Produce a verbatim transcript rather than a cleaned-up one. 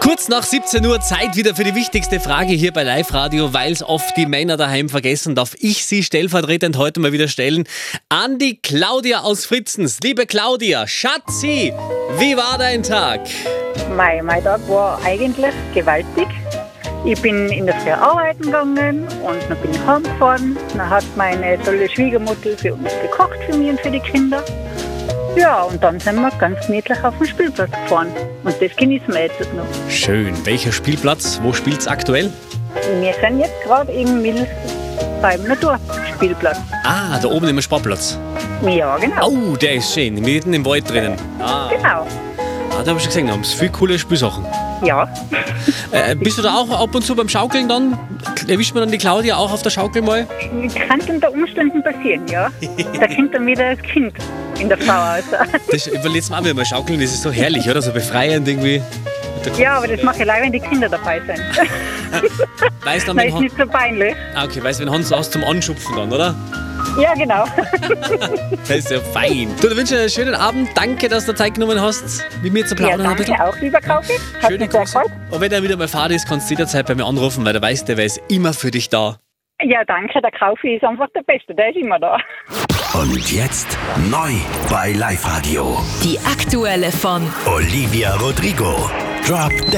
Kurz nach siebzehn Uhr Zeit wieder für die wichtigste Frage hier bei Live Radio, weil es oft die Männer daheim vergessen, darf ich sie stellvertretend heute mal wieder stellen an die Claudia aus Fritzens. Liebe Claudia, Schatzi, wie war dein Tag? Mein, mein Tag war eigentlich gewaltig. Ich bin in der Früh arbeiten gegangen und dann bin ich heimgefahren. Dann hat meine tolle Schwiegermutter für uns gekocht, für mich und für die Kinder. Ja, und dann sind wir ganz gemütlich auf den Spielplatz gefahren. Und das genießen wir jetzt noch. Schön. Welcher Spielplatz? Wo spielt's aktuell? Wir sind jetzt gerade im Mills beim Naturspielplatz. Ah, da oben im Sportplatz. Ja, genau. Oh, der ist schön. Mitten im Wald drinnen. Ah, Genau. ah da habe ich schon gesehen, da haben sie viele coole Spielsachen. Ja. Äh, bist du da auch ab und zu beim Schaukeln dann? Erwischt man dann die Claudia auch auf der Schaukel mal? Kann unter Umständen passieren, ja. Da kommt dann wieder das Kind in der Frau raus. Das überlegst du mir auch wieder mal schaukeln, das ist so herrlich, oder? So befreiend irgendwie. Ja, aber das mache ich leider, wenn die Kinder dabei sind. Weißt du, Das ist nicht so peinlich. ah, okay, weißt du, wenn Hans aus zum Anschupfen dann, oder? Ja, genau. Das ist ja fein. Du, dann wünsche ich dir einen schönen Abend. Danke, dass du Zeit genommen hast, mit mir zu Ja, plaudern. ein bisschen. danke auch, lieber Kaufi. Hat Schöne mich sehr Grüße. gefreut. Und wenn er wieder mal Fahrt ist, kannst du jederzeit bei mir anrufen, weil der weiß, der ist immer für dich da. Ja, danke. Der Kaufi ist einfach der Beste. Der ist immer da. Und jetzt neu bei Live Radio. Die aktuelle von Olivia Rodrigo. Drop Dead.